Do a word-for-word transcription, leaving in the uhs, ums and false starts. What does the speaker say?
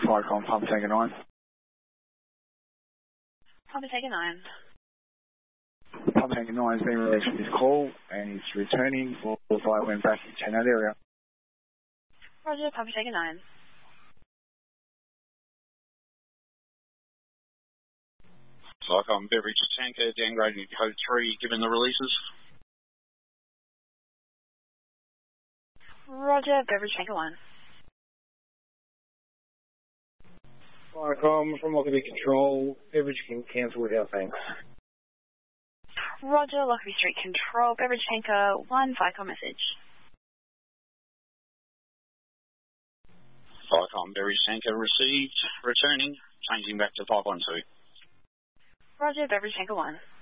Flycom, Papa Tango nine. Papa Tango nine. Papa Tango nine has been released from his call and he's returning for via wind back in that area. Roger, Papa Tango nine. Flycom, beverage tanker downgrading to code three given the releases. Roger, beverage tanker one. Flycom, from Lockerbie Control, beverage can cancel without thanks. Roger, Lockerbie Street Control, beverage tanker one, Flycom message. Flycom, beverage tanker received, returning, changing back to five one two. Roger, beverage tanker one.